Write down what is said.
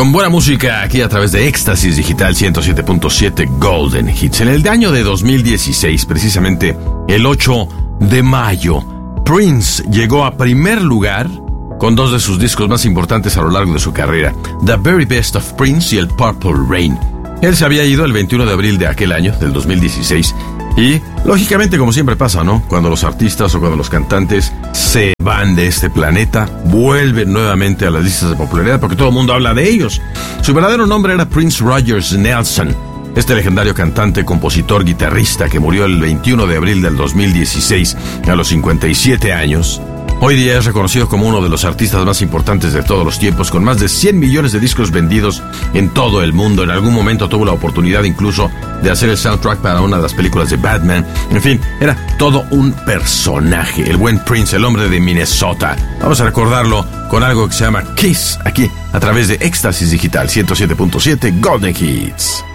Con buena música aquí a través de Éxtasis Digital 107.7 Golden Hits. En el año de 2016, precisamente el 8 de mayo, Prince llegó a primer lugar con dos de sus discos más importantes a lo largo de su carrera, The Very Best of Prince y el Purple Rain. Él se había ido el 21 de abril de aquel año, del 2016, y lógicamente, como siempre pasa, ¿no? Cuando los artistas o cuando los cantantes se van de este planeta, vuelven nuevamente a las listas de popularidad porque todo el mundo habla de ellos. Su verdadero nombre era Prince Rogers Nelson, este legendario cantante, compositor, guitarrista que murió el 21 de abril del 2016 a los 57 años. Hoy día es reconocido como uno de los artistas más importantes de todos los tiempos, con más de 100 millones de discos vendidos en todo el mundo. En algún momento tuvo la oportunidad incluso de hacer el soundtrack para una de las películas de Batman. En fin, era todo un personaje, el buen Prince, el hombre de Minnesota. Vamos a recordarlo con algo que se llama Kiss, aquí a través de Éxtasis Digital 107.7 Golden Hits.